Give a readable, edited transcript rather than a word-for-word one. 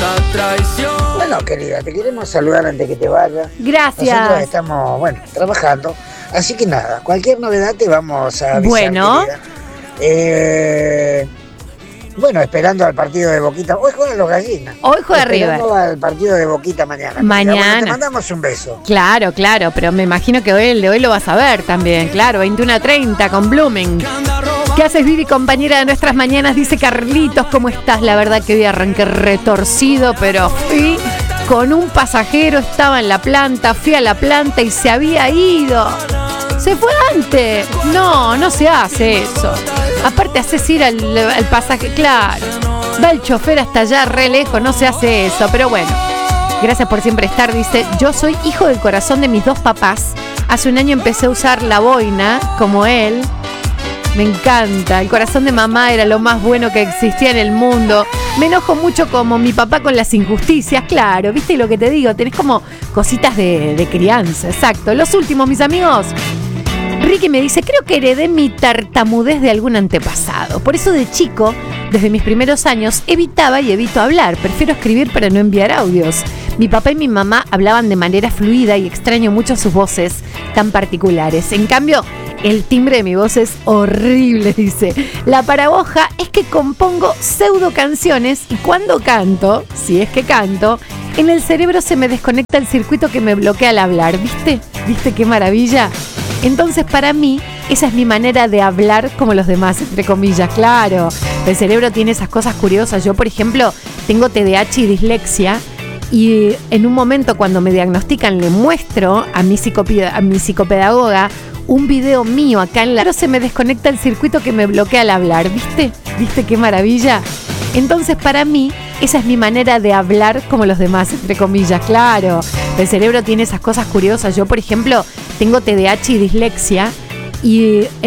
Bueno, querida, te queremos saludar antes que te vayas. Gracias. Nosotros estamos, trabajando. Así que nada, cualquier novedad te vamos a avisar, Bueno. querida. Esperando al partido de Boquita. Hoy juegan los Gallinas. Hoy juega River. Esperando al partido de Boquita mañana. Mañana. Bueno, te mandamos un beso. Claro, pero me imagino que el de hoy lo vas a ver también. Claro, 21:30 con Blooming. ¿Qué haces, Vivi, compañera de nuestras mañanas? Dice Carlitos, ¿cómo estás? La verdad que hoy arranqué retorcido, pero fui con un pasajero, estaba en la planta, fui a la planta y se había ido. Se fue antes. No se hace eso. Aparte haces ir al pasaje, claro. Va el chofer hasta allá re lejos, no se hace eso. Pero bueno, gracias por siempre estar. Dice, yo soy hijo del corazón de mis dos papás. Hace un año empecé a usar la boina como él. Me encanta, el corazón de mamá era lo más bueno que existía en el mundo. Me enojo mucho como mi papá con las injusticias, claro, ¿viste lo que te digo? Tenés como cositas de crianza, exacto. Los últimos, mis amigos. Ricky me dice, creo que heredé mi tartamudez de algún antepasado. Por eso de chico, desde mis primeros años, evitaba y evito hablar. Prefiero escribir para no enviar audios. Mi papá y mi mamá hablaban de manera fluida y extraño mucho sus voces tan particulares. En cambio, el timbre de mi voz es horrible, dice. La paradoja es que compongo pseudo canciones y cuando canto, si es que canto, en el cerebro se me desconecta el circuito que me bloquea al hablar. ¿Viste? ¿Viste qué maravilla? Entonces, para mí, esa es mi manera de hablar como los demás, entre comillas, claro. El cerebro tiene esas cosas curiosas. Yo, por ejemplo, tengo TDAH y dislexia. Y en un momento cuando me diagnostican le muestro a mi psicopedagoga un video mío acá en la... Pero se me desconecta el circuito que me bloquea al hablar, ¿viste? ¿Viste qué maravilla? Entonces para mí esa es mi manera de hablar como los demás, entre comillas, claro. El cerebro tiene esas cosas curiosas. Yo, por ejemplo, tengo TDAH y dislexia y